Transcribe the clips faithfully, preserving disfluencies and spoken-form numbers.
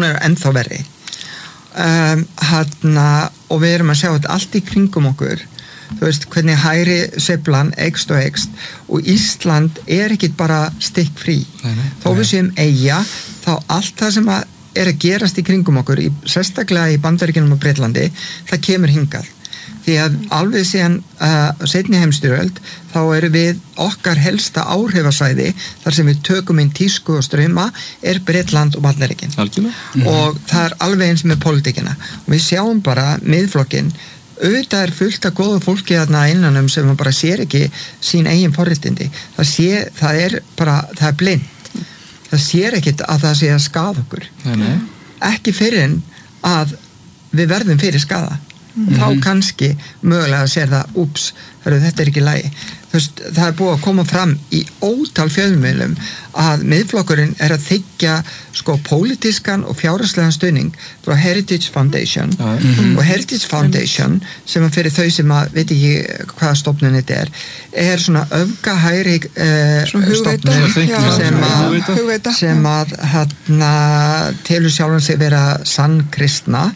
hún er ennþá verri um, hana, og við erum að sjá þetta allt í kringum okkur þú veist, hvernig hægri sveiflan eykst og eykst og Ísland er ekki bara stikk frí þó við séum eyja þá allt það sem að er að gerast í kringum okkur í, sérstaklega í Bandaríkjunum og Bretlandi það kemur hingað því að alveg síðan uh, seinni heimsstyrjöld þá eru við okkar helsta áhrifasvæði þar sem við tökum inn tísku og streyma er Bretland og Bandaríkin mm-hmm. og það er alveg eins með pólitíkina og við sjáum bara miðflokkinn auðvitað er fullt af góða fólki þarna innanum sem bara sér ekki sín eigin forréttindi það, sé, það er bara, það er blind það sér ekkit að það sé að skaða okkur nei, nei. Ekki fyrir en að við verðum fyrir skaða og þá mm-hmm. kannski mögulega sér það úps, þetta er ekki í lagi þú veist, það er búið að koma fram í ótal fjölmiðlum að miðflokkurinn er að þiggja sko pólitískan og fjárhagslegan stuðning frá Heritage Foundation mm-hmm. og Heritage Foundation sem að fyrir þau sem að veit ekki hvaða stofnun þetta er er svona öfgahægri uh, stofnun sem að sem að hérna telur sjálfan sig vera sann kristna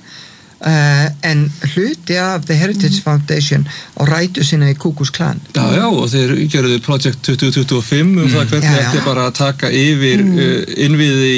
Uh, en hluti af The Heritage mm. Foundation á rætu sinna í Ku Klux Klan Já, já, og þeir gerðu Project tuttugu tuttugu og fimm um mm. það hvernig ætti bara að taka yfir mm. uh, innviði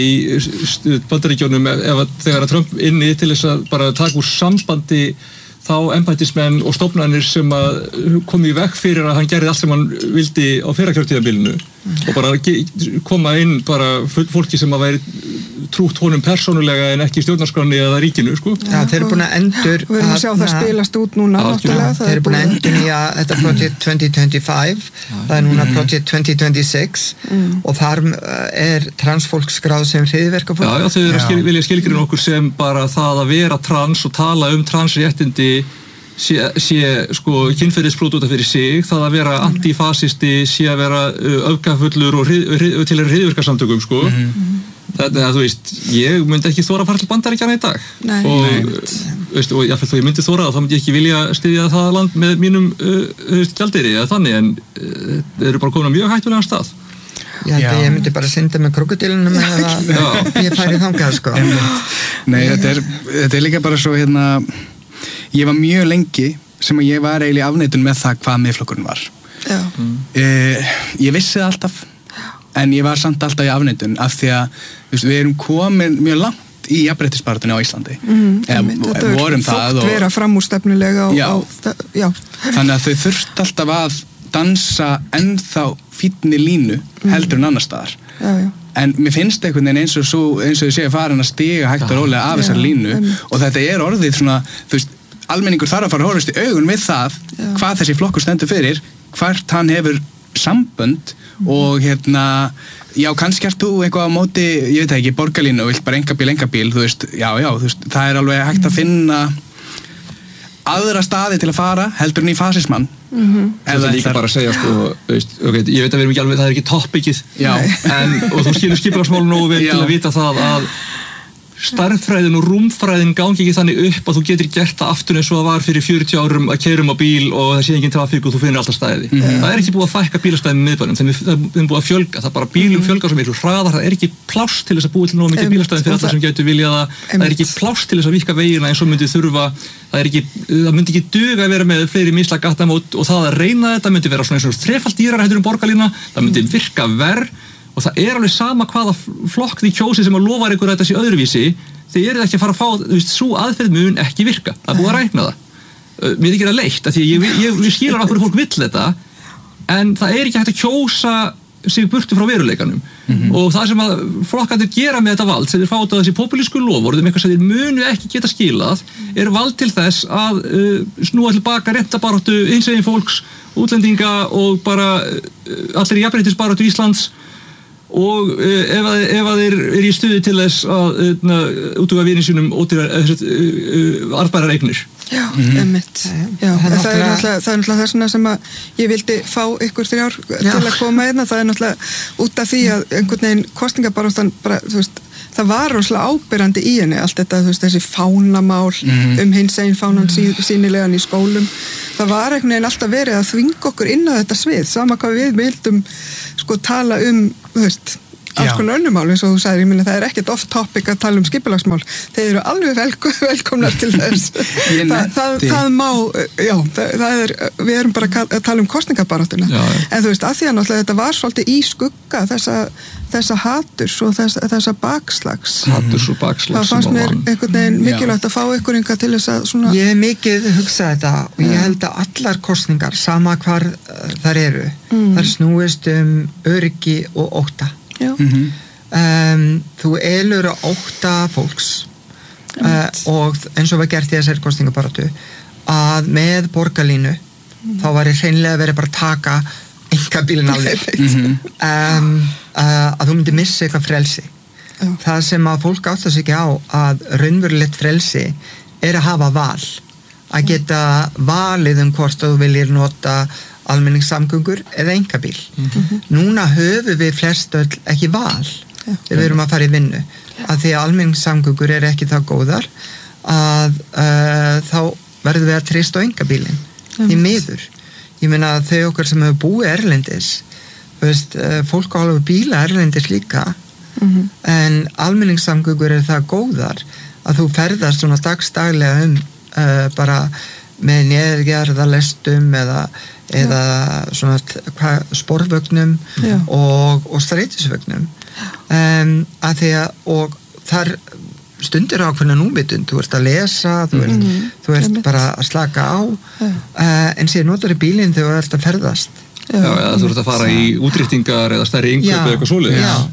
í Bandaríkjunum ef að þegar að Trump inni til þess að bara taka úr sambandi þá embættismenn og stofnanir sem að komi í veg fyrir að hann gerði allt sem hann vildi á fyrra kjörtímabilinu mm. og bara koma inn bara fólki sem að væri trútt honum persónulega en ekki í stjórnarskránni eða ríkinu, sko. Já, þeir eru búin að endur við erum að sjá það spilast út núna náttúrulega. Þeir eru búin að endur í að þetta Project twenty twenty-five það er núna Project twenty twenty-six mm. og þar er transfólk skráð sem hryðjuverkafólk. Já, já, þau eru að skil, vilja skilgreina okkur sem bara það að vera trans og tala um transréttindi sé, sé sko kynferðisbrot út af fyrir sig, það að vera antifasisti sé að vera öfgafullur og hrið, hrið, til að hryðjuverkasamtökum, sko. Mm. Þannig að þú veist, ég myndi ekki þóra að fara til Bandaríkjanna í dag Nei. og, veist, og jáfnvel þó ég myndi þóra þá myndi ég ekki vilja styðja það land með mínum uh, gjaldeyri eða þannig en uh, þeir eru bara komin á mjög hættulegan stað Já, Já. Ég myndi bara synda með krokodilunum eða ég færi þangað sko Nei, þetta er, þetta er líka bara svo hérna, ég var mjög lengi sem að ég var eiginlega afneitun með það hvað miðflokkurinn var mm. uh, Ég vissi það alltaf en ég var samt alltaf í afneitun af því að veist, við erum komin mjög langt í jafnréttisbaráttunni á Íslandi mm, eða vorum það og vera framúrstefnulega já. Á, já. Þannig að þau þurft alltaf að dansa ennþá fínni línu heldur en annar staðar já, já. En mér finnst einhvern veginn eins og, svo, eins og ég sé að farin að stiga hægt og rólega af þessar línu en... og þetta er orðið svona þú veist, almenningur þarf að fara að horfast í augun við það já. Hvað þessi flokkur stendur fyrir hvert hann hefur sambönd og hérna, já, kannski ert þú eitthvað á móti, ég veit ekki, borgarlínu og vilt bara engabíl, engabíl, þú veist, já, já, þú veist, það er alveg hægt að finna aðra staði til að fara heldur en í fasismann. Mm-hmm. Það er líka bara að segja, sko, veist, okay, ég veit að við erum ekki alveg, það er ekki toppikið, en, og þú skilur skipulagsmálum nógu vel til að vita það að stærðfræðin og rúmfræðin gangi ekki þannig upp að þú getur gert það aftur eins og það var fyrir fjörutíu árum að keyra um á bíl og það sé engin trafík og þú finnir alltaf stæði. Mm-hmm. Það er ekki búið að fækka bílastæðum í miðbænum, það er búið að fjölga, það bara bílum fjölgar svo miklu hraðar, það er ekki pláss til þess að búið til nógu mikið bílastæðum fyrir alla sem getur viljað það, það er ekki pláss til þess að víkka vegina eins og myndi þurfa, það er ekki, það myndi ekki duga að vera með fleiri mislæg gatnamót og það að reyna þetta myndi vera svona eins og þrefalt dýrara heldur en borgarlína, það myndi virka verr og það er alveg sama hvaða flokk því kjósi sem að lofar ykkur þetta sé öðruvísi þið eru ekki að fara að fá, þú veist, svo aðferð mun ekki virka, það er búið að rækna það mér þykir það leitt, af því ég, ég, ég skilur af hverju fólk vill þetta en það er ekki hægt að kjósa sig burtu frá veruleikanum mm-hmm. og það sem að flokkarnir gera með þetta vald sem þeir fá út á þessi populísku loforðum eitthvað sem þeir munu ekki geta skilað er vald til þess að uh, snúa til baka réttabaráttu hinsegin fólks, útlendinga og bara uh, allir í jafnréttisbaráttu Íslands og uh, ef, að, ef að þeir eru í stuði til þess að uh, útuga vinni sínum ódýrar uh, uh, arðbærar eignir. Já, mm-hmm. Einmitt. Já, það, það er náttúrulega það er náttúrulega þessuna sem að ég vildi fá ykkur þrjár Já. Til að koma einna, það er náttúrulega út af því að einhvern veginn kosningabaráttan bara, þú veist, það var rosalega ábyrrandi í henni allt þetta, þú veist, þessi fánamál mm-hmm. um hinsegin fánan sí, sínilegan í skólum, það var einhvern veginn alltaf verið að þvinga okkur inn á þetta svið, sama hvað við vildum sko tala um, þú veist, alls konar önnumál eins og þú sagðir, ég minna það er ekkert off topic að tala um skipulagsmál, þeir eru alveg velko, velkomnar til þess Þa, það, það má, já það, það er, við erum bara að tala um kosningabaráttuna, en þú veist, að því að náttúrulega þetta var svolítið í skugga þessa, þessa haturs og þessa, þessa bakslags haturs og bakslags það fannst mér einhvern veginn mikilvægt að fá ykkur enga til þess að svona ég hef mikið hugsað þetta og ég held að allar kosningar, sama hvar þar eru, mm. þar snúist um öryggi og ótta mm-hmm. um, þú elur að ótta fólks uh, og eins og var gert í þessari kosningabaráttu að með borgarlínu mm. þá var ég hreinlega verið bara að taka einkabílinn á þér mm-hmm. um, uh, að þú myndir missa eitthvað frelsi Já. Það sem að fólk átta sig ekki á að raunverulegt frelsi er að hafa val að geta valið um hvort þú viljir nota almenningssamgöngur eða einkabíl mm-hmm. núna höfum við flest öll ekki val Já. Þegar við erum að fara í vinnu Já. Að því að almenningssamgöngur er ekki það góðar að uh, þá verðum við að treysta á einkabílinn því miður ég meina að þau okkar sem hefur búið erlendis veist, fólk á alveg bíla erlendis líka mm-hmm. en almenningssamgöngur er það góðar að þú ferðast svona dagstaglega um uh, bara með neðgerðalestum eða, eða svona hva, sporvögnum og, og strætisvögnum um, að því að og þar stundir ákveðna númitund, þú ert að lesa þú ert, mm-hmm. þú ert bara að slaka á yeah. uh, en síðan notar í bílinn þegar þú ert að ferðast Já, já þú ert að fara í útrýttingar eða stærri innkaup eða eitthvað svoleiðis Já,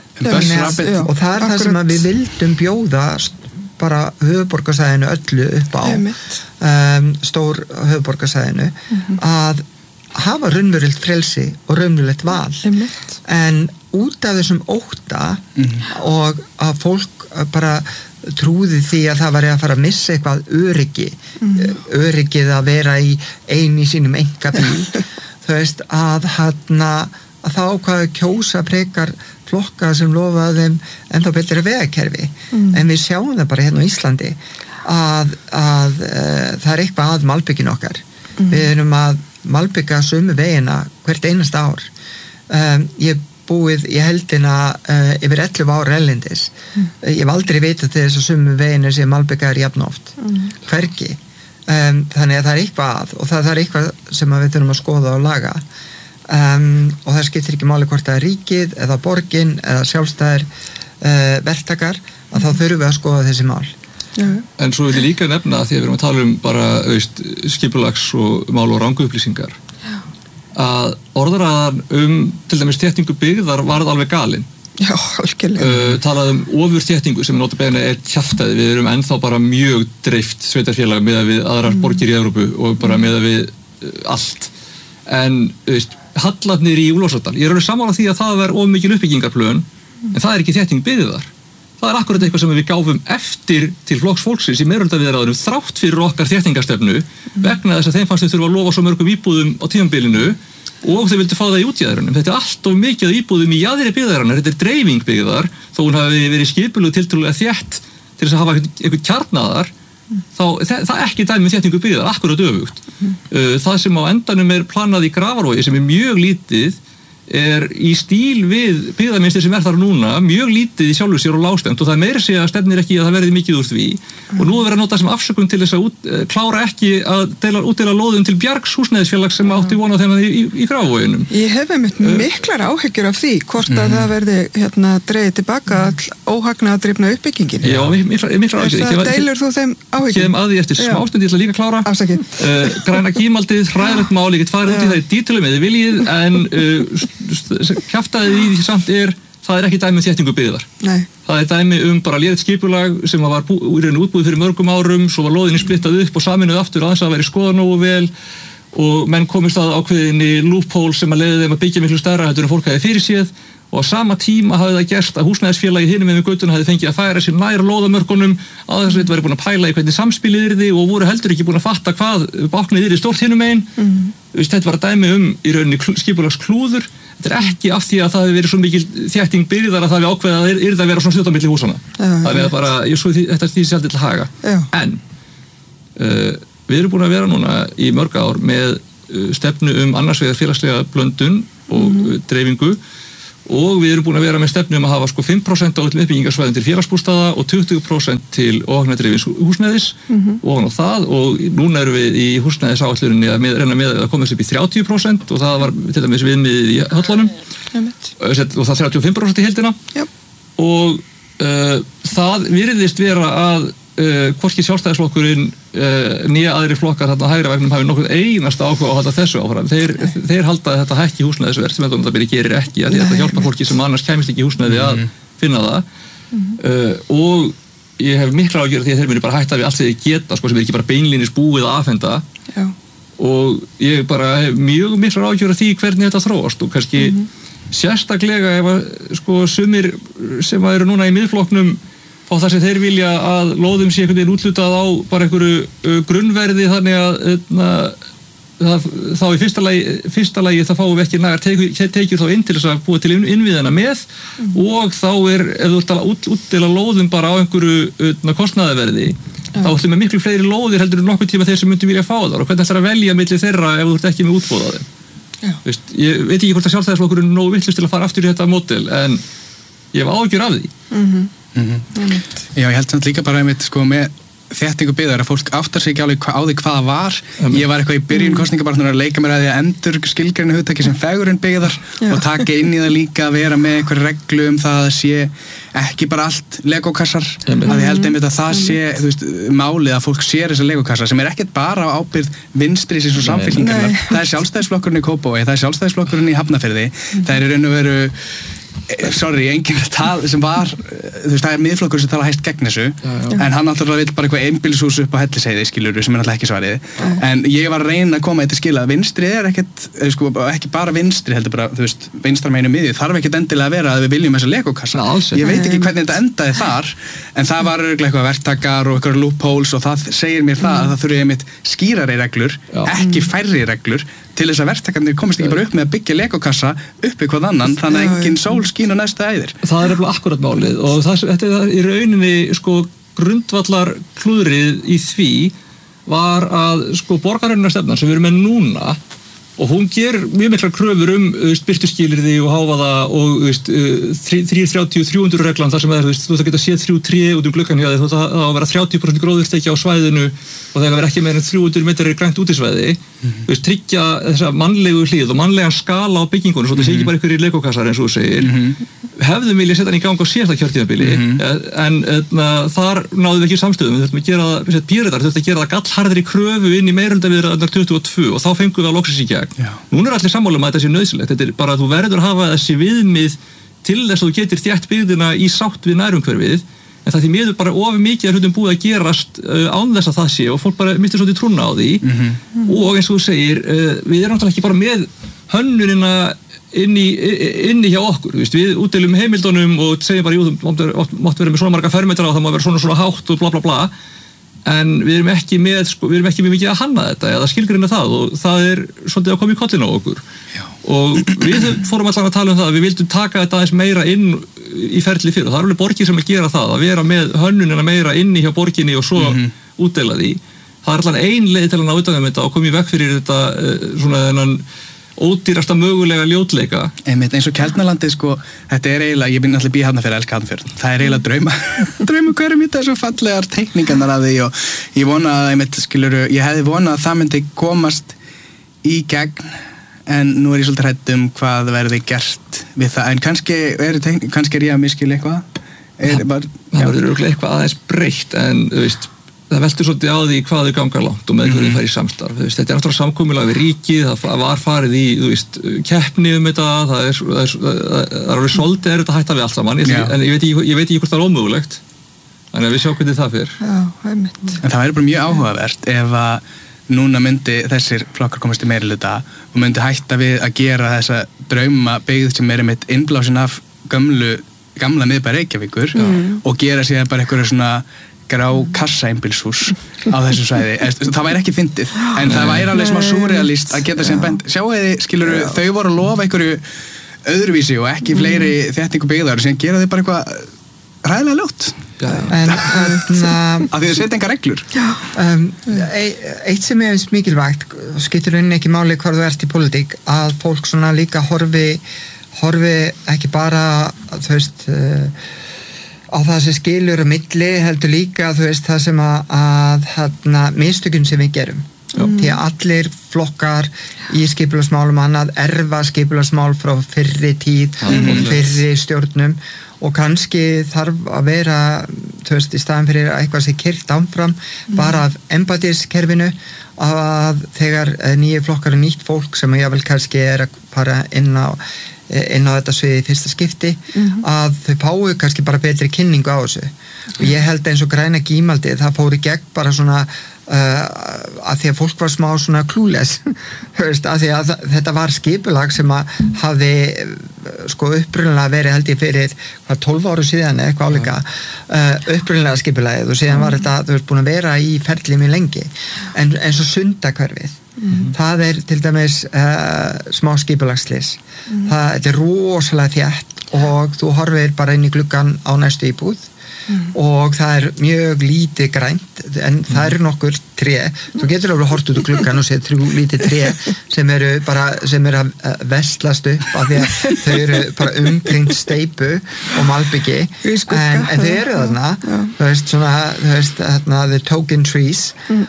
já. Og það er það sem að við vildum bjóða bara höfuðborgarsvæðinu öllu upp á um, stór höfuðborgarsvæðinu mm-hmm. að hafa raunverulegt frelsi og raunverulegt val Einmitt. En út af þessum ótta mm-hmm. og að fólk bara trúði því að það var að fara að missa eitthvað öryggi mm. öryggið að vera í einu í sínum einkabíl þú veist að hann að þá hvað kjósa frekar flokka sem lofaði þeim ennþá betra vegakerfi mm. en við sjáum það bara hérna á Íslandi að, að e, það er eitthvað að malbyggjum okkar mm. við erum að malbyggja sömu vegina hvert einasta ár um, ég búið í heldina uh, yfir ellefu ára erlendis mm. ég hef aldrei vitað til þess að sömu veginu sem malbyggar jafn oft mm. hvergi um, þannig að það er eitthvað að og það er eitthvað sem við þurfum að skoða og laga um, og það skiptir ekki máli hvort það er ríkið eða borgin eða sjálfstæðir uh, verktakar að þá þurfum við að skoða þessi mál Já. En svo vil ég líka nefna að því að við erum að tala um bara veist, skipulags og mál og ranguupplýsingar að orðræðan um til dæmis þéttingu byggðar varð alveg galin Já, algjörlega uh, talað um ofurþéttingu sem notabene er kjaftæði við erum ennþá bara mjög dreift sveitarfélag með að við aðrar mm. borgir í Evrópu og bara með að við uh, allt en veist, hallarnir í Úlfarsárdal ég er alveg sammála því að það er of mikil uppbyggingarplön mm. en það er ekki þétting byggðar það er akkurat eitthvað sem við gáfum eftir til flokks fólksins í meirihlutaviðræðunum þrátt fyrir okkar þéttingarstefnu mm. vegna þess að þeim fannst þau þurfa að lofa svo mörgum íbúðum á tímabilinu og þau vildu fá það í útjaðarunum. Þetta er allt of mikið íbúðum í jaðri byggðarinnar, þetta er dreifing byggðar þó hún hafi verið skipulög tiltölulega þétt til þess að hafa einhvern kjarnaðar þá það, það er ekki dæmi um þéttingu byggðar, akkurat öfugt. Mm. Það sem á endanum er planað í Grafarvogi sem er mjög lítið er í stíl við byggðarmynstur sem er þar núna, mjög lítið í sjálfu sér og lágstæmt og það er meira segja að stefnir ekki að það verði mikið úr því mm. og nú er verið að nota sem afsökun til þess að út, klára ekki að deila, útdeila lóðum til Bjargs húsnæðisfélags sem átti vona þeim í, í, í Grafarvoginum. Ég hef einmitt uh, miklar áhyggjur af því hvort að mm. það verði hérna dreigið tilbaka all óhagnaðardrifna uppbyggingin. Já, miklar, miklar áhyggjur. Það deilur þú þeim áhyggjum? Héðum að því eftir smástund, ég ætla líka að klára. Uh, græna gímaldið, hræðilegt mál, ég get farið út í það í dítilum eða viljið en uh, kjaftaðið í því samt er það er ekki dæmi um þéttingu byggðar. Nei. Það er dæmi um bara lérið skipulag sem var bú, útbúið fyrir mörgum árum svo var lóðinni splittað upp og saminuð aftur aðeins að veri skoða nógu vel og menn komist að ákveðinni loophole sem að leiði þeim að byggja miklu stærra heldur en fólk hafi fyrir séð og á sama tíma hafði það gerst að húsnæðisfélagi hinum með göttuna hafði fengið að færa sér nær lóðamörkunum á þess að þetta væri búin að pæla í hvernig samspilið yrði og voru heldur ekki búin að fatta hvað báknið yrði stórt hinum megin. Mm. Þetta var dæmi um í rauninni skipulagsklúður. Þetta er ekki af því að það hefur verið svo mikil þétting byggðar að það hefur ákveðið að það yrði að vera svona stjórn á milli húsana. Já, það er bara, ég svo því, þetta er því sjálf til haga. Já. En uh, við erum búin að vera núna í mörg ár með uh, stefnu um annars vegar félagslega blöndun og mm-hmm. uh, dreifingu og við erum búin að vera með stefnu um að hafa sko fimm prósent á öllum uppbyggingarsvæðum til félagsbústaða og tuttugu prósent til óhagnadrifins húsnæðis mm-hmm. og á það og núna erum við í húsnæðisáætluninni að með, reyna með að komast upp í þrjátíu prósent og það var til dæmis viðmiðið í höllunum og það þrjátíu og fimm prósent í heildina yep. og uh, það virðist vera að Uh, hvorki sjálfstæðisflokkurinn uh, nýja aðri flokkar þarna hægra vegnum hafi nokkuð einasta ákveð á að halda þessu áfram þeir, þeir halda að þetta hækki húsnæðisverð sem þetta byrja gerir ekki að þetta hjálpa fólki sem annars kæmist ekki í húsnæði að finna það mm-hmm. uh, og ég hef mikla ágjörð því að þeir muni bara hætta við allt sem þeir geta sko, sem er ekki bara beinlínis búið að afhenda Já. Og ég bara hef mjög mikla ágjörð því hvernig þetta þróast og kannski mm-hmm. sérstaklega ef að sko, sumir sem eru núna í miðflokknum á þar sem þeir vilja að lóðum sé einhvern veginn útlutað á bara einhverju uh, grunnverði þannig að uh, það, þá í fyrsta lagi, fyrsta lagi það fáum við ekki nægar tekjur, tekjur þá inn til þess að búa til innviðina með mm. og þá er, ef þú ert að út, útdela lóðum bara á einhverju uh, kostnaðarverði mm. þá ertu með miklu fleiri lóðir heldur en nokkuð tíma þeir sem myndu vilja fá þar og hvernig ætlar að velja milli þeirra ef þú ert ekki með útboð á þeim Vist, ég veit ekki hvort að sjálfstæðisflokkurinn er nógu vitlaus til að fara aftur í þetta módel en ég hef áhyggjur af því mm-hmm. Mm-hmm. Já, ég held samt líka bara einmitt sko með þéttingu byggðar að fólk áttar sig ekki alveg á því hvað það var um, ég var eitthvað í byrjun kosningabaratunar að leika mér að því að endur skilgreina hugtaki sem fegurinn byggðar Já. Og taka inn í það líka að vera með einhver reglu um það að sé ekki bara allt legokassar um, að ég held einmitt að það sé þú veist, málið að fólk sér þessa legokassar sem er ekkert bara á ábyrgð vinstri sem samfylkingarnar, það er sjálfstæðisflokkurinn í Kópavogi, það er sjálfstæðisflokkurinn í Hafnarfirði mm. það er í raun og veru sorry, enginn tal sem var þú veist, það er miðflokkur sem tala hægt gegn þessu já, já. En hann alltaf vil bara eitthvað einbýlishús upp á Hellisheiði, skilur, sem er alltaf ekki svarið já. En ég var að reyna að koma þetta skila að vinstri er ekkert, sko, ekki bara vinstri heldur bara, þú veist, vinstra meginu miðju þarf ekkert endilega að vera að við viljum þessa legokassa ég veit ekki hvernig þetta endaði þar en það var örgulega eitthvað verktakar og eitthvað loopholes og það segir mér það að það þurfi einmitt skýrari reglur, já. Ekki færri reglur til þess að verktakarnir komist ekki bara upp með að byggja legokassa uppi hvað annan þannig að engin sól skín á næstu æðir. Það er eftir akkurat málið og það, þetta er í rauninni sko grundvallar klúðrið í því var að sko borgarhönnarstefnan sem við erum með núna og hún gerir mjög miklar kröfur um birtuskilyrði og hávaða og þrjú þrjátíu þrjú hundruð reglan þar sem er, þú veist, þú geta séð þrjú tré út um gluggan hjá þig, þú það að vera þrjátíu prósent gróðursteki á svæðinu og það verður ekki meira en þrjú hundruð metrar grænt útisvæði mm-hmm. þú veist, tryggja þessa mannlegu hlið og mannlegan skala á byggingunum svo það sé ekki bara einhverjir legokassar eins og þú segir mm-hmm. hefðum vilja setja hann í gang á síðasta kjörtímabili mm-hmm. en, en uh, þar náðum við ekki samstöðum, við þurftum að gera það Píratar þurftum að gera það gallharðri kröfu inn í meirihlutaviðræðurnar tuttugu og tvö og þá fengum við að loksins í gegn. Já. Núna er allir sammála um að þetta sé nauðsynlegt, þetta er bara að þú verður að hafa þessi viðmið til þess að þú getur þétt byggðina í sátt við nærumhverfið en það því miður bara of mikið er hlutum búið að gerast uh, án þess að það sé og fólk bara mistur svolítið trúna á því mm-hmm. og eins og þú segir, uh, við erum náttúrulega ekki bara með hönnunina inni, inni hjá okkur, þú veist, við útdeilum heimildunum og segjum bara, jú, þú mátt vera með svona marga fermetra og það má vera svona svona hátt og bla bla bla en við erum ekki með, sko, við erum ekki með mikið að hanna þetta eða skilgreina það og það er svolítið að koma í kollin á okkur Já. Og við fórum allan að tala um það að við vildum taka þetta aðeins meira inn í ferli fyrir og það er alveg borgir sem að gera það að vera með hönnunina meira inni hjá borginni og svo mm-hmm. útdeila því það er allan ein leið til að ná utan um þetta og koma í veg fyrir þetta svona þennan ódýrasta mögulega ljótleika. Einmitt eins og Keldnalandið sko, þetta er eiginlega, ég byrja allir bí Hafnarfjörð að elska Hafnarfjörð. Það er eiginlega drauma, drauma hverjum þetta er svo fallegar teikningarnar af því og ég vona að, einmitt, skiluru, ég hefði vonað að það myndi komast í gegn en nú er ég svolítið hrædd um hvað verði gert við það, en kannski er, teikning, kannski er ég að miskila eitthvað. Er, það það verður örugglega eitthvað aðeins breytt en, þú veist, það veltur svolítið á því hvað þau ganga langt og með hverju þau fara í samstarf. Veist, þetta er náttúrulega samkomulag við ríkið, það var farið í þú veist, keppni um þetta, það er, það er, það er alveg svolítið er þetta hætta við allt saman, ég, en ég veit, ekki, ég veit ekki hvort það er ómögulegt, þannig að við sjáum hvernig það fyrir. Já, það er mitt. En það væri bara mjög áhugavert ef að núna myndi þessir flokkar komast í meirihluta og myndi hætta við að gera þessa drauma byggð sem er einmitt innblásin af gamlu, gamla miðbæ Reykjavíkur mm. og gera sér bara eitthvað svona grá kassaeinbýlshús á þessu svæði. Það væri ekki fyndið en það væri alveg smá surrealist að geta sem bent. Sjáu þið, skilur, þau voru að lofa einhverju öðruvísi og ekki fleiri þéttingu byggðar og síðan gera þau bara eitthvað ræðilega ljótt. En að því þau setja enga reglur. Um, eitt sem er mikilvægt skiptir rauninni ekki máli hvar þú ert í pólitík að fólk svona líka horfi horfi ekki bara, þú veist, á það sem skilur á milli, heldur líka, þú veist, það sem að, að hérna, mistökin sem við gerum. Mm. Því að allir flokkar í skipulagsmálum annað erfa skipulagsmál frá fyrri tíð mm. og fyrri stjórnum og kannski þarf að vera, þú veist, í staðan fyrir eitthvað sem kyrkt áfram, mm. bara af empatískerfinu að þegar nýju flokkar er nýtt fólk sem ég vel kannski er að fara inn á inn á þetta sviði í fyrsta skipti mm-hmm. að þau fáu kannski bara betri kynningu á þessu og ég held eins og græna gímaldi það fór í gegn bara svona uh, að því að fólk var smá svona clueless að því að þetta var skipulag sem að hafði sko upprunalega verið held ég fyrir hvað tólf ára síðan eitthvað álíka uh, upprunalega skipulagið og síðan var þetta þú veist búin að vera í ferli mjög lengi en eins og Sundahverfið Mm-hmm. það er til dæmis uh, smá skipulagslis mm-hmm. það þetta er rosalega þétt og þú horfir bara inn í gluggan á næstu íbúð mm-hmm. og það er mjög lítið grænt en mm-hmm. það eru nokkur tré þú getur alveg hort út úr gluggan og séð þrjú lítið tré sem eru bara sem eru að vestlast upp af því að þau eru bara umkringt steypu og malbyggi en, en þau eru þarna þú veist svona þú veist þarna the token trees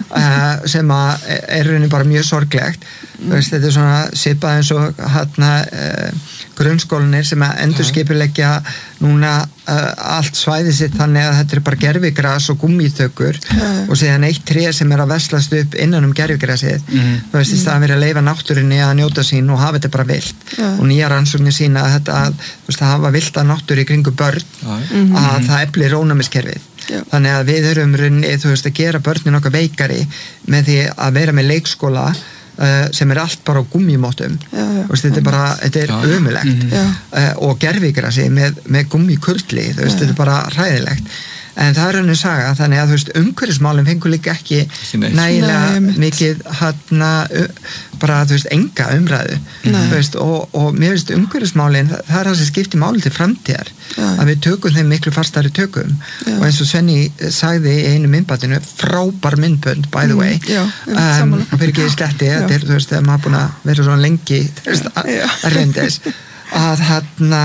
uh, sem að er rauninni bara mjög sorglegt mm. veist, þetta er svona svipað eins og hérna uh, grunnskólanir sem að endurskipuleggja núna uh, allt svæði sitt þannig að þetta er bara gervigras og gúmmíþökur mm. og síðan eitt tré sem er að veslast upp innan um gervigrasið mm. þú veist, í staðan verið að leyfa náttúrunni að njóta sín og hafa þetta bara vilt mm. og nýja rannsóknir sína að þetta að, þú veist, að hafa vilda náttúru í kringu börn mm. að það eflir ónæmiskerfið Já. Þannig að við erum runni, þú veist, að gera börnin okkar veikari með því að vera með leikskóla uh, sem er allt bara á gummímóttum og þetta er bara, þetta er ömulegt mm-hmm. uh, og gervigrasi með, með gummíkurli, þú veist, Já. Þetta er bara hræðilegt en það er önnur saga, þannig að þú veist umhverfismálum fengur líka ekki nægilega Nei, mikið hérna bara, þú veist, enga umræðu þú veist, og, og mér veist umhverfismálin það er það sem skiptir máli til framtíðar Já. Að við tökum þeim miklu fastari tökum Já. Og eins og Svenni sagði í einu myndbandinu, frábær myndbönd by the way, Já, um, fyrir ekki í sletti, þetta er, þú veist, þegar maður búin að vera svona lengi, þú veist, að reyndis að hérna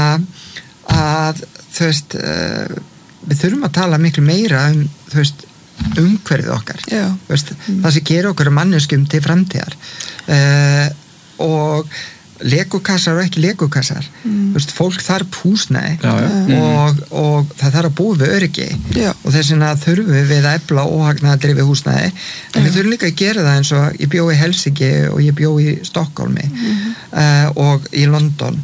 að, þú veist uh, við þurfum að tala miklu meira um, þú veist, umhverfið okkar þú veist, mm. það sem gerir okkur manneskjum til framtíðar uh, og legokassar og ekki legokassar mm. þú veist, fólk þarf húsnæði já, já. Og, og það þarf að búa við öryggi já. Og þess vegna þurfum við að efla óhagnaðardrifið húsnæði en já. Við þurfum líka að gera það eins og ég bjó í Helsingi og ég bjó í Stokkólmi mm. uh, og í London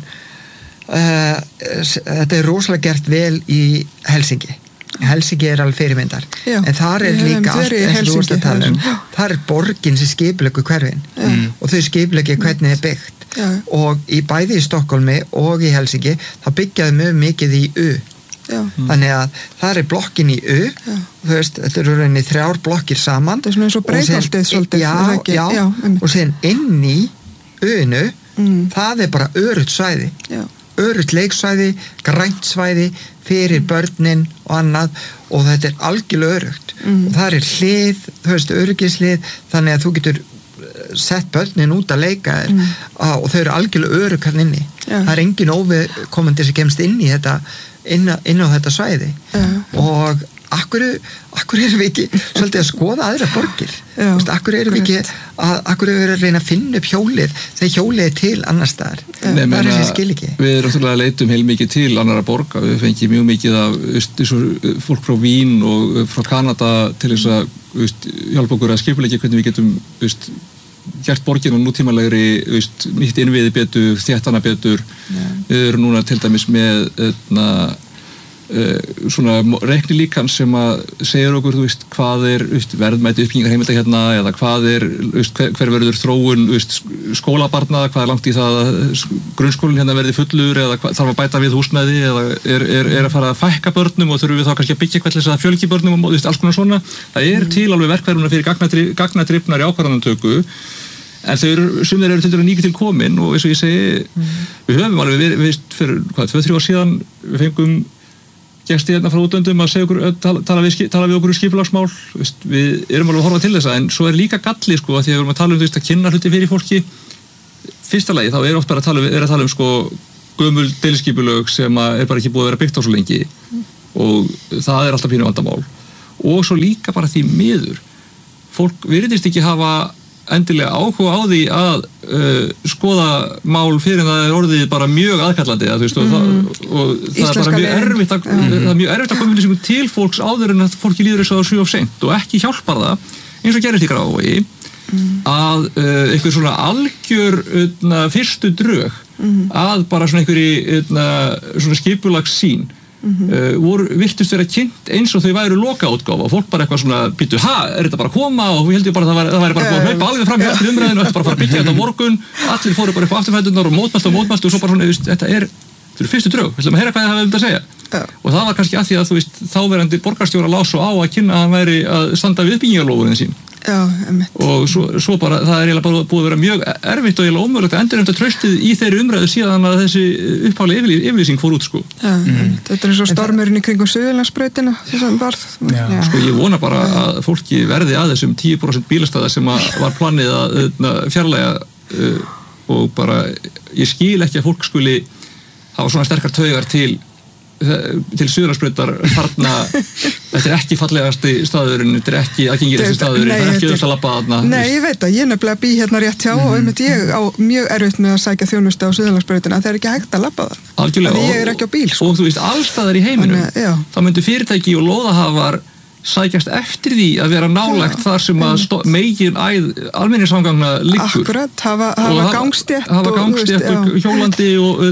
uh, þetta er rosalega gert vel í Helsingi Helsingi er alveg fyrirmyndar já, en þar er líka allt eins og þú veist að tala um þar er borgin sem skipulegu hverfin mm. og þau skipulegi hvernig er byggt já. Og í bæði í Stokkólmi og í Helsingi þá byggjaðu mjög mikið í U já. Þannig að þar er blokkin í U já. Þú veist, þetta eru rauninni þrjár blokkir saman það er svona eins og Breiðholtið svolítið já, já, já, og sen inn í U-nu mm. það er bara örugt svæði já örugt leiksvæði, grænt svæði fyrir börnin og annað og þetta er algjörlega örugt mm. og það er hlið, þú veist, öryggislið þannig að þú getur sett börnin út að leika þér mm. og þau eru algjörlega örugg hann inni ja. Það er engin óviðkomandi sem kemst inn í þetta inn á, inn á þetta svæði ja. Og akkur, akkur erum við ekki svolítið að skoða aðra borgir Já, Vist, akkur erum við ekki að, akkur erum við að reyna að finna upp hjólið þegar hjólið er til annars staðar það er þessi skil ekki við erum náttúrulega að leitum heil mikið til annara borga við fengið mjög mikið af veist, fólk frá Vín og frá Kanada til þess að veist, hjálpa okkur að skipuleggja hvernig við getum veist, gert borginu nútímalegri veist, nýtt innviði betur, þéttana betur Já. Við erum núna til dæmis með öðna, Uh, svona reikni líkan sem að segir okkur, þú veist, hvað er veist, verðmæti uppbyggingar heimilda hérna eða hvað er, veist, hver, hver verður þróun veist, skólabarna, hvað er langt í það að grunnskólinn hérna verði fullur eða hvað, þarf að bæta við húsnæði eða er, er, er að fara að fækka börnum og þurfum við þá kannski að byggja eitthvað til þess að fjölgi börnum og veist, alls konar svona, það er mm. til alveg verkverðuna fyrir gagnadrifnar í ákvarðanatöku en þau eru, sumir eru til dæmis nýkið til komin og eins og ég segi, mm. við höfum alveg við, við, fyrir, hvað, tvö, þrjú ár síðan við fengum gesti hérna frá útlöndum að segja okkur, tala, tala, við, tala við okkur um skipulagsmál, við erum alveg að horfa til þessa en svo er líka galli sko að því að við erum að tala um þú veist að kynna hluti fyrir fólki fyrsta lagi þá er oft bara að tala um, er að tala um sko gömul deiliskipulög sem er bara ekki búið að vera byggt á svo lengi og það er alltaf pínu vandamál og svo líka bara því miður fólk virðist ekki hafa endilega áhuga á því að uh, skoða mál fyrir það er orðið bara mjög aðkallandi að, þú veist, mm. og, það, og það er bara mjög erfitt að, mm. það er mjög erfitt að koma lýsingum til fólks áður en að fólki líður þess að það er sjú of seint og ekki hjálpar það eins og gerist í Grafarvogi mm. að uh, einhver svona algjör uh, fyrstu drög mm. að bara svona einhverji uh, svona skipulags sín Mm-hmm. Uh, voru virtust vera kynnt eins og þau væru lokaútgáfa og fólk bara eitthvað svona býtu, ha, er þetta bara að koma og við heldum bara að það væri, það væri bara búið að hlaupa alveg fram hjá allir umræðinu og þetta bara að fara að byggja þetta á morgun allir fóru bara upp á afturfæturnar og mótmælt og mótmælt og svo bara svona, þetta er, þetta eru fyrstu drög við ætlum að heyra hvað það hafa um þetta að segja ja. Og það var kannski að því að þú veist þáverandi borgarstjóra lá svo á að kynna að hann væri að standa við uppbyggingarloforðin sín Já, og svo, svo bara það er eiginlega bara búið að vera mjög erfitt og eiginlega ómögulegt að endurheimta traustið í þeirri umræðu síðan að þessi upphálega yfirlýsing fór út sko. Já, mm. þetta er eins og stormurinn í kringum Suðurlandsbrautina þessum barð sko ég vona bara að fólki verði að þessum tíu prósent bílastæða sem var planið að fjarlæga uh, og bara ég skil ekki að fólk skuli hafa svona sterkar taugar til til Suðurlandsbrautar þarna þetta er ekki fallegasti staðurinn þetta er ekki aðgengilegasti staðurinn það er ekki auðvitað að labba þarna Nei, ég veit að ég nefnilega bý hérna rétt hjá mm. og einmitt ég á mjög erfitt með að sækja þjónustu á Suðurlandsbrautina það er ekki hægt að labba það Algjörlega, ég er ekki á bíl sko. Og þú veist, allstaðar í heiminum Þannig, þá myndu fyrirtæki og lóðahafar sækjast eftir því að vera nálægt já, þar sem að megin æð almenningssamgangna liggur Akkurat, hafa, hafa gangstétt hafa gangstétt og, og hjólandi og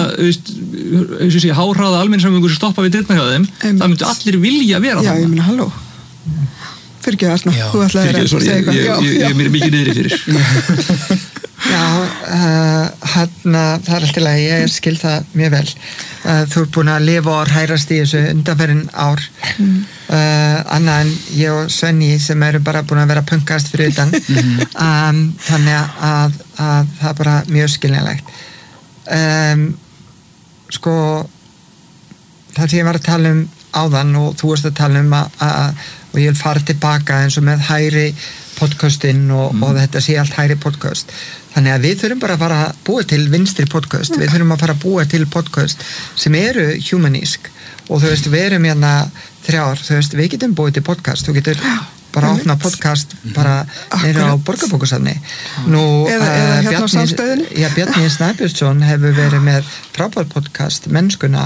eins og sé háhraða almenningssamgangur sem stoppa við dyrna hjá þeim það myndu allir vilja vera Já, ég minna, halló Fyrir ekki að þarna, þú ætlaði að segja eitthvað Ég, ég, ég er mér mikið niðri fyrir Já, uh, hann það er alltaf að ég skil það mjög vel uh, þú ert búin að lifa og hærast í þessu undanferðin ár mm. uh, annað en ég og Svenni sem eru bara búin að vera punkast fyrir utan um, þannig að, að það er bara mjög skiljanlegt um, sko það sem ég var að tala um áðan og þú varst að tala um að, að, og ég vil fara tilbaka eins og með hæri podcastinn og, mm. og þetta sé allt hæri podcast þannig að við þurfum bara að fara að búa til vinstri podcast, við þurfum að fara að búa til podcast sem eru humanísk og þú veist, við erum hérna þrjár, þú veist, við getum búið til podcast þú getur bara að opna podcast bara neyra á Borgarbókasafni nú, eða, eða uh, hérna á samstöðinni já, Bjarni Snæbjörnsson hefur verið með frábær podcast, mennskuna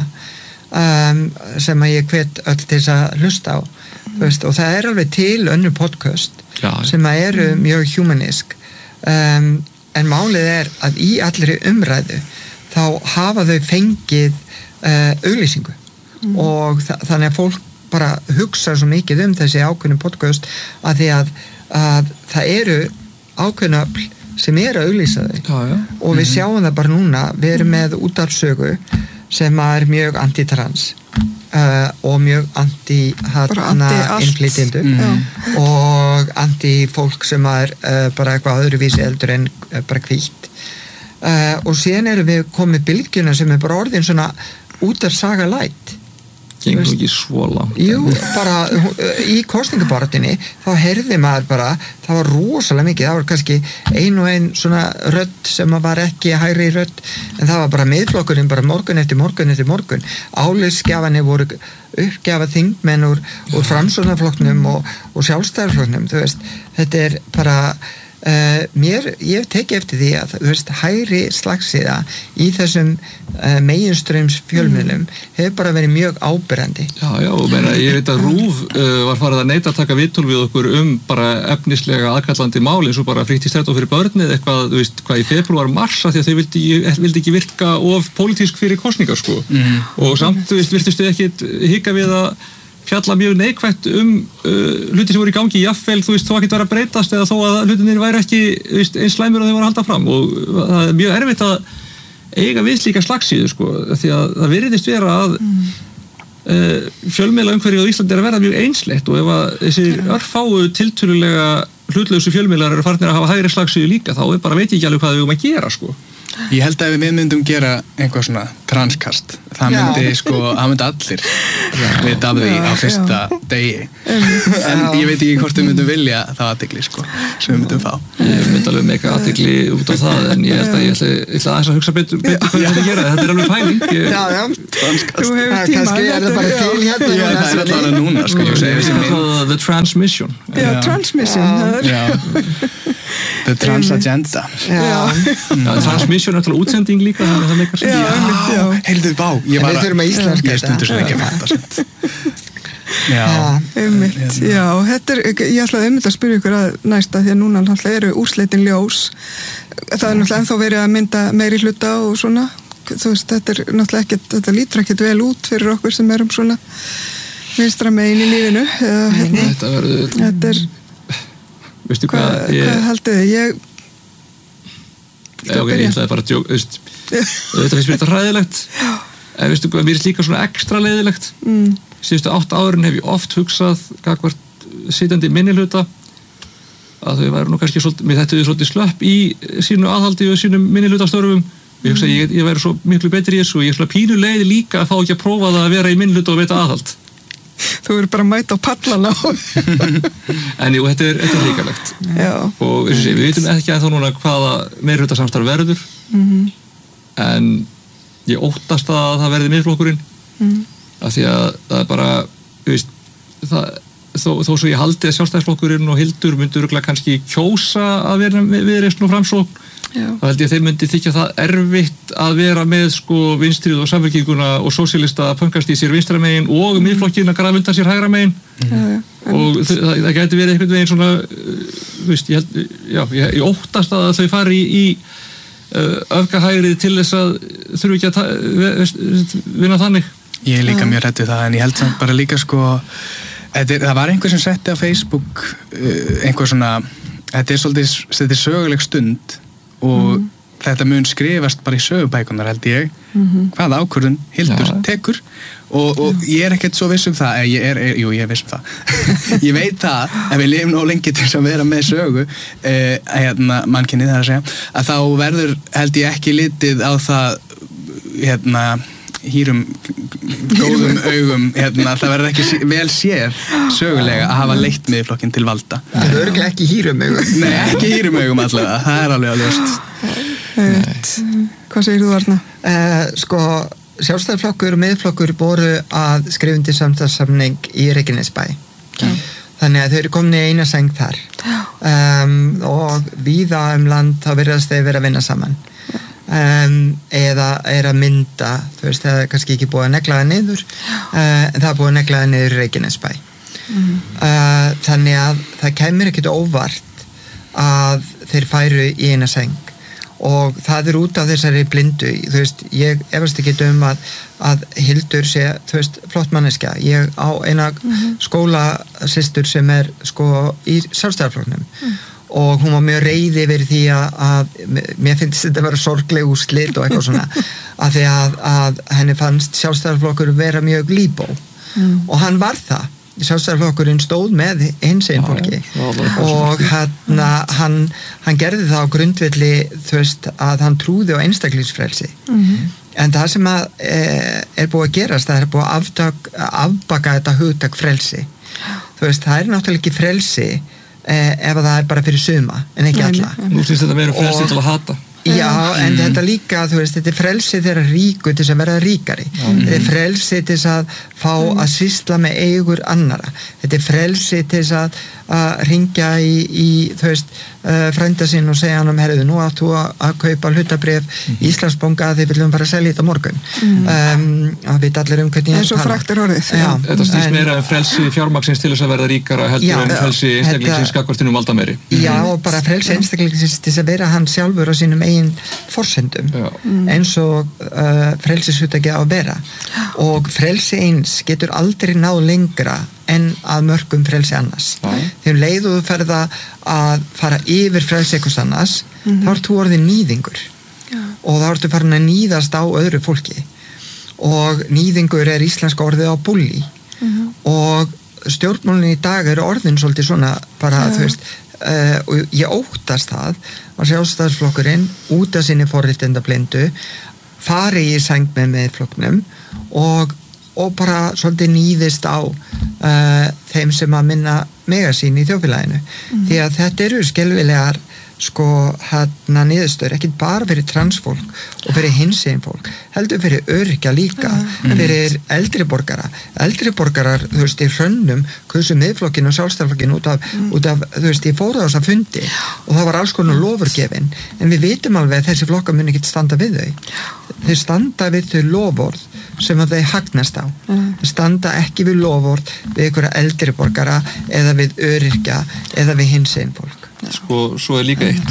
um, sem að ég hvet öll til þess að hlusta á mm. veist, og það er alveg til önnur podcast já, sem að eru mm. mjög humanísk um, en málið er að í allri umræðu þá hafa þau fengið uh, auglýsingu mm. og þa þannig að fólk bara hugsa svo mikið um þessi ákveðnum podcast að því að, að það eru ákveðna öfl sem eru að auglýsa þau já, já. og við sjáum það bara núna við erum með útvarpssögu sem er mjög anti-trans uh, og mjög anti-innflytjendu mm. og anti-fólk sem er uh, bara eitthvað öðruvísi eldur en uh, bara hvítt uh, og síðan erum við komið bylgjuna sem er bara orðin svona útvarpssaga light gengur ekki svo langt Jú, bara í kosningabartinni þá heyrði maður bara það var rosalega mikið, það var kannski ein og ein svona rödd sem var ekki hægri rödd, en það var bara miðflokkurinn bara morgun eftir morgun eftir morgun áliðsgjafanir voru uppgjafa þingmenn úr, úr framsóknarflokknum og, og sjálfstæðarflokknum þú veist, þetta er bara Uh, mér, ég teki eftir því að þú veist, hægri slagsíða í þessum uh, meginströms fjölmiðlum mm. hefur bara verið mjög áberandi Já, já, meina, ég veit að RÚV uh, var farið að neita að taka viðtöl við okkur um bara efnislega aðkallandi mál eins og bara frítt í strætó fyrir börnið eitthvað, þú veist, hvað í februar marsa því að þau vildi, vildi ekki virka of pólitísk fyrir kosningar, sko mm. og samt, þú veist, virtustu ekkit hika við að fjalla mjög neikvætt um uh, hluti sem voru í gangi jafnvel, þú veist, þó ekki vera að breytast eða þó að hlutinir væri ekki veist, eins slæmur og þeir voru að halda fram og það er mjög erfitt að eiga við slíka slagsíðu, sko, því að það virðist vera að mm. uh, fjölmiðla umhverfið á Íslandi er að verða mjög einsleitt og ef að þessir örfáu tiltölulega hlutlausu fjölmiðlar eru farnir að hafa hægri slagsíðu líka, þá er bara veit ég ekki alveg hvað við erum að gera, sko Ég held að við myndum gera einhvað svona transkast það myndi já. Sko, það myndi allir vita af því já, á fyrsta já. Degi en ég veit ekki hvort við myndum vilja það athygli sko, sem við myndum fá ég myndi alveg mega athygli út á það en ég held að ég ætla, ég ætla aðeins að hugsa betur betur hvað ég ætla að gera, þetta er alveg pæling ég... já, já, þú hefur tíma kannski er það bara til hérna já, það er alltaf hana núna sko, ég segi the transmission já, transmission the trans agenda transmission er alltaf útsending líka já, heyrðu bá ég þurfum að íslenska ég stundur svo ekki að fatta já, einmitt já, þetta er, ég ætlaði einmitt að spyrja ykkur að næsta því að núna náttúrulega eru úrslitin ljós það er náttúrulega ennþá verið að mynda meiri hluta og svona, þú veist, þetta er náttúrulega ekkert, þetta lítur ekkert vel út fyrir okkur sem erum svona vinstra megin í lífinu eða, hérna, þetta verður þetta er veistu hvað, hvað, ég... hvað haldið þið, ég Já, ok, ég ætlaði bara að djóka, veist, þetta finnst mér þetta hræðilegt, en veistu hvað, mér er líka svona ekstra leiðilegt, mm. síðustu átta árin hef ég oft hugsað gagvart sitjandi minnihluta að þau væri nú kannski svolítið, mér þetta er svolítið slöpp í sínu aðhaldi og sínum minnihlutastöfum, ég hugsa að ég, ég væri svo miklu betri í þessu og ég er svona pínu leiði líka að fá ekki að prófa það að vera í minnihluta og veita aðhald. Þú eru bara að mæta á pallana en jú, þetta er, þetta er líkalegt og sé, við veitum ekki að þá núna hvaða meirihluta samstarf verður mm-hmm. en ég óttast að það verði miðflokkurinn mm. af því að það er bara veist, það, þó, þó svo ég haldi að sjálfstæðisflokkurinn og Hildur myndu örugglega kannski kjósa að vera Viðreisn og Framsókn þá held ég að þeir myndi þykja það erfitt að vera með sko vinstrið og samfylkinguna og sósíalista að pöngast í sér vinstra megin og miðflokkinn að grafa undan sér hægra megin mm. og það, það gæti verið einhvern veginn svona uh, veist, ég, held, já, ég, ég óttast að þau fari í, í uh, öfgahægrið til þess að þurfu ekki að ta- vinna þannig. Ég er líka mjög hrædd við það en ég held samt bara líka sko þetta er, það var einhver sem setti á Facebook uh, einhver svona þetta er svolítið, þetta er söguleg stund og mm. þetta mun skrifast bara í sögubækunar held ég mm-hmm. hvaða ákvörðun Hildur ja. Tekur og, og ég er ekkert svo viss um það ég er, er, jú ég er viss um það ég veit það, ef við lifum nóg lengi til að vera með sögu eh, hérna, mannkynnið það að segja að þá verður held ég ekki litið á það hérna hýrum góðum augum hérna, það verður ekki vel séð sögulega að hafa leitt miðflokkinn til valda það er örglega ekki hýrum augum nei, ekki hýrum augum allavega, það er alveg að ljóst Hvað segir þú Arna? Uh, sko, sjálfstæðisflokkur og miðflokkur voru að skrifundi samstarfssamning í Reykjanesbæ okay. þannig að þau eru komin í eina sæng þar um, og víða um land þá virðast þau vera að vinna saman Um, eða er að mynda þú veist, það er kannski ekki búið að negla það niður uh, en það er búið að negla það niður í Reykjanesbæ mm. uh, þannig að það kemur ekkert óvart að þeir færu í eina seng og það er út af þessari blindu þú veist, ég efast ekki um að, að Hildur sé, þú veist, flott manneskja ég á eina mm-hmm. skólasystur sem er sko í sjálfstæðarflokknum mm. og hún var mjög reiði verið því að, að mér finnst þetta að vera sorgleg úrslit og eitthvað svona að því að, að henni fannst sjálfstæðarflokkur vera mjög líbó mm. og hann var það sjálfstæðarflokkurinn stóð með hins einn fólki og hann, hann, hann gerði það á grundvelli þú veist að hann trúði á einstaklingsfrelsi mm. en það sem að, e, er búið að gerast það er búið að aftak, afbaka þetta hugtak frelsi þú veist það er náttúrulega ekki frelsi Eh, ef það er bara fyrir suma en ekki alla Nú finnst þetta meira frelsi til að hata Já, en þetta líka, þú veist, þetta er frelsi þeirra ríku til þess að verða ríkari mm. þetta er frelsi til þess að fá mm. að sýsla með eigur annara þetta er frelsi til þess að, að ringja í, í þú veist uh, frænda sinn og segja hann um herðu, nú áttu að, að kaupa hlutabrif mm. í Íslandsbanka að þið viljum bara selja þetta morgun mm. um, að veit allir um hvernig eins og fræktir orðið já, þetta stýst meira um frelsi fjármaksins til þess að verða ríkara heldur já, en frelsi einstaklingsins gagnvartinum valda meiri já, og bara frelsi einstaklingsins til þess að vera hann sjálfur á sínum eigin forsendum mm. eins og uh, frelsishutaki á að vera og frelsi eins getur aldrei náð lengra en að mörgum frelsi annars mm. þegar leiðu þú ferða að fara yfir frelsi eitthvað annars mm. þá ertu orðið nýðingur yeah. og þá ertu farin að nýðast á öðru fólki og nýðingur er íslenska orðið á bulli mm. og stjórnmálinn í dag eru orðin svolítið svona bara yeah. þú veist Uh, og ég óttast það að sjálfstæðisflokkurinn út af sinni forréttindablindu fari í sæng með meðflokknum og, og bara svolítið nýðist á uh, þeim sem að minna mega sín í þjóðfélaginu mm. því að þetta eru skelfilegar sko hérna niðurstöður ekki bara fyrir transfólk og fyrir hinsegin fólk, heldur fyrir öryrkja líka, mm. fyrir eldri borgara eldri borgarar, þú veist, í hrönnum hversu miðflokkin og sjálfstæðarflokkin út af, mm. út af, þú veist, ég fór á þess að fundi og það var alls konar lofurgefin en við vitum alveg að þessi flokkar muni ekki standa við þau þau standa við þau lofórð sem að þau hagnast á mm. þau standa ekki við lofórð við einhverja eldri borgara eða við öryrkja eða við hinsegin fólk Sko, svo er líka eitt